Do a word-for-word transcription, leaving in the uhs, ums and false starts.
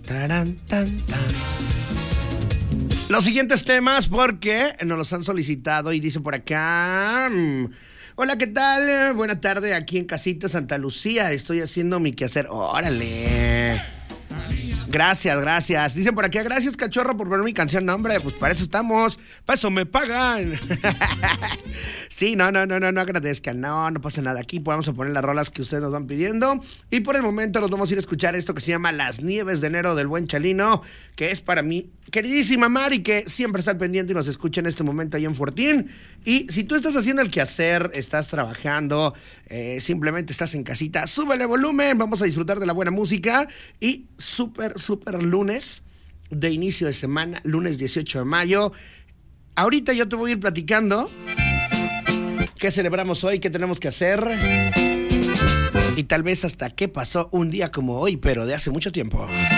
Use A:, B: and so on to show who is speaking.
A: Tarán, tan, tan. Los siguientes temas porque nos los han solicitado y dice por acá... Hola, ¿qué tal? Buena tarde aquí en Casita Santa Lucía. Estoy haciendo mi quehacer. ¡Órale! Gracias, gracias. Dicen por aquí, gracias, cachorro, por poner mi canción. No, hombre, pues para eso estamos. Para eso me pagan. Sí, no, no, no, no, no agradezcan. No, no pasa nada. Aquí vamos a poner las rolas que ustedes nos van pidiendo. Y por el momento nos vamos a ir a escuchar esto que se llama Las Nieves de Enero del Buen Chalino, que es para mi queridísima Mari, que siempre está al pendiente y nos escucha en este momento ahí en Fortín. Y si tú estás haciendo el quehacer, estás trabajando, eh, simplemente estás en casita, súbele volumen, vamos a disfrutar de la buena música. Y súper, súper lunes de inicio de semana, lunes dieciocho de mayo. Ahorita yo te voy a ir platicando qué celebramos hoy, qué tenemos que hacer y tal vez hasta qué pasó un día como hoy, pero de hace mucho tiempo.